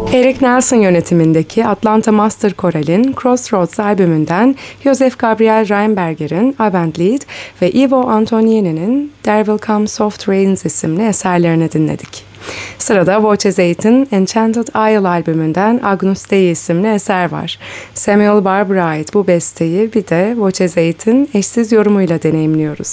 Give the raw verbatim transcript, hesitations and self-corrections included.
Eric Nelson yönetimindeki Atlanta Master Choral'in Crossroads albümünden Joseph Gabriel Reinberger'in Abendlied ve Ivo Antonioni'nin There Will Come Soft Rains isimli eserlerini dinledik. Sırada Voce Zeit'in Enchanted Isle albümünden Agnus Dei isimli eser var. Samuel Barber'a ait bu besteyi bir de Voce Zeit'in eşsiz yorumuyla deneyimliyoruz.